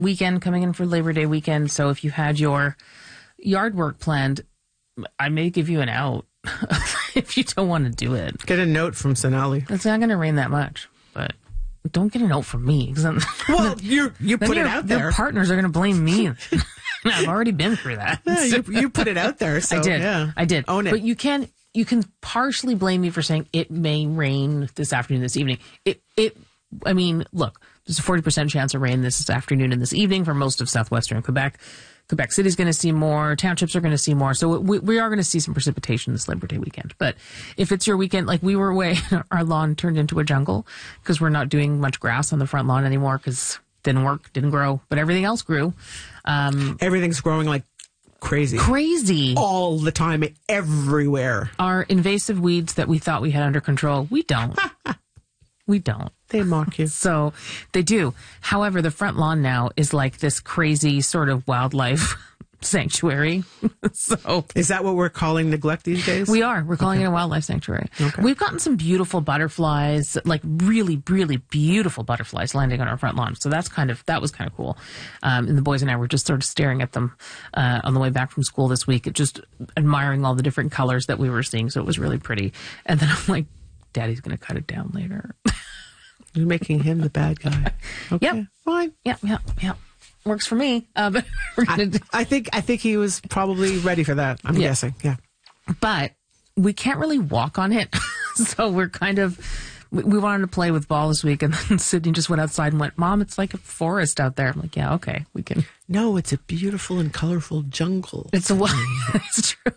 weekend coming in for Labor Day weekend. So if you had your yard work planned, I may give you an out if you don't want to do it. Get a note from Sonali. It's not going to rain that much, but don't get a note from me. Well, you put it out there. Your partners are going to blame me. I've already been through that. Yeah, you put it out there. So, I did. Yeah. I did. Own it. But you can partially blame me for saying it may rain this afternoon, this evening. I mean, look, there's a 40% chance of rain this afternoon and this evening for most of southwestern Quebec. Quebec City's going to see more. Townships are going to see more. So we are going to see some precipitation this Labor Day weekend. But if it's your weekend, like we were away, our lawn turned into a jungle because we're not doing much grass on the front lawn anymore because didn't work, didn't grow, but everything else grew. Everything's growing like crazy. Crazy. All the time, everywhere. Our invasive weeds that we thought we had under control, we don't. We don't. They mock you. So they do. However, the front lawn now is like this crazy sort of wildlife sanctuary. So is that what we're calling neglect these days? We are. We're calling it a wildlife sanctuary. Okay. We've gotten some beautiful butterflies, like really, really beautiful butterflies landing on our front lawn. So that was kind of cool. And the boys and I were just sort of staring at them on the way back from school this week, just admiring all the different colors that we were seeing. So it was really pretty. And then I'm like, Daddy's going to cut it down later. You're making him the bad guy. Okay, yep. Fine. Yep. Works for me. But I think he was probably ready for that. I'm guessing. Yeah. But we can't really walk on it. So we're kind of, we wanted to play with ball this week, and then Sydney just went outside and went, Mom, it's like a forest out there. I'm like, yeah, okay, we can. No, it's a beautiful and colorful jungle. It's true.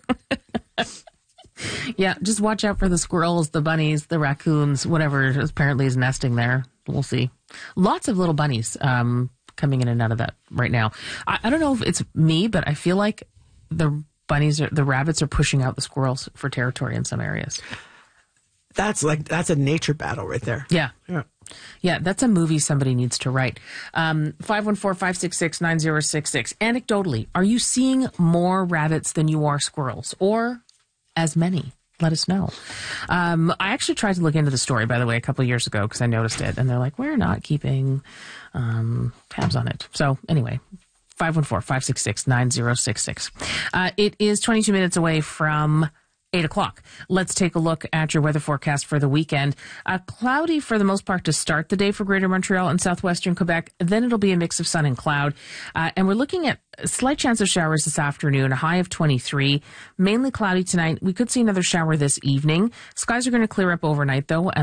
Yeah, just watch out for the squirrels, the bunnies, the raccoons, whatever apparently is nesting there. We'll see. Lots of little bunnies coming in and out of that right now. I don't know if it's me, but I feel like the rabbits are pushing out the squirrels for territory in some areas. That's a nature battle right there. Yeah. Yeah, that's a movie somebody needs to write. 514-566-9066. Anecdotally, are you seeing more rabbits than you are squirrels, or as many? Let us know. I actually tried to look into the story, by the way, a couple of years ago because I noticed it, and they're like, we're not keeping tabs on it. So anyway, 514-566-9066. It is 22 minutes away from 8 o'clock. Let's take a look at your weather forecast for the weekend. Cloudy for the most part to start the day for Greater Montreal and southwestern Quebec. Then it'll be a mix of sun and cloud. And we're looking at a slight chance of showers this afternoon, a high of 23. Mainly cloudy tonight. We could see another shower this evening. Skies are going to clear up overnight, though.